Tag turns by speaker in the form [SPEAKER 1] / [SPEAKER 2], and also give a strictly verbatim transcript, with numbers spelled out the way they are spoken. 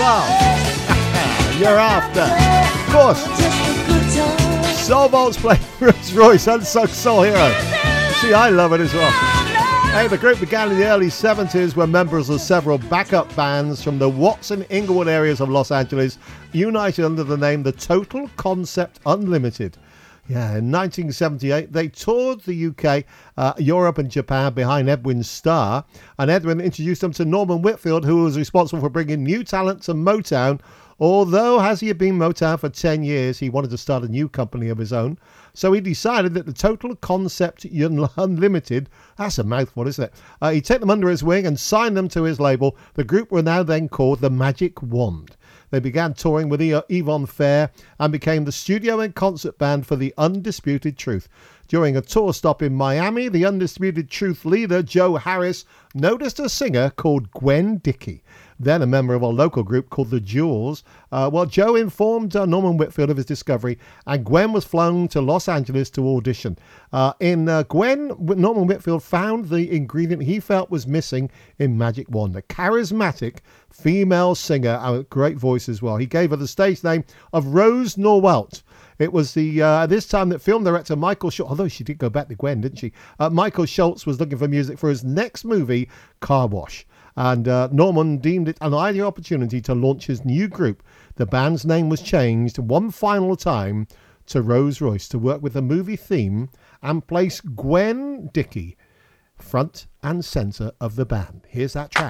[SPEAKER 1] well. You're after. Of course. Soul Vaults play Rose Royce, Unsung Soul Hero. See, I love it as well. Hey, the group began in the early seventies, were members of several backup bands from the Watts and Inglewood areas of Los Angeles, united under the name The Total Concept Unlimited. Yeah, in nineteen seventy-eight, they toured the U K, uh, Europe and Japan behind Edwin Starr, and Edwin introduced them to Norman Whitfield, who was responsible for bringing new talent to Motown. Although, as he had been Motown for ten years, he wanted to start a new company of his own. So he decided that the Total Concept Unlimited, that's a mouthful, isn't it? Uh, he'd take them under his wing and sign them to his label. The group were now then called The Magic Wand. They began touring with Yvonne Fair and became the studio and concert band for The Undisputed Truth. During a tour stop in Miami, the Undisputed Truth leader, Joe Harris, noticed a singer called Gwen Dickey, then a member of a local group called the Jewels. Uh, well, Joe informed uh, Norman Whitfield of his discovery, and Gwen was flown to Los Angeles to audition. Uh, in uh, Gwen, Norman Whitfield found the ingredient he felt was missing in Magic Wand, a charismatic female singer, a great voice as well. He gave her the stage name of Rose Norwelt. It was the uh, this time that film director Michael Schultz, although she did go back to Gwen, didn't she? Uh, Michael Schultz was looking for music for his next movie, Car Wash. And uh, Norman deemed it an ideal opportunity to launch his new group. The band's name was changed one final time to Rose Royce to work with the movie theme and place Gwen Dickey front and centre of the band. Here's that track.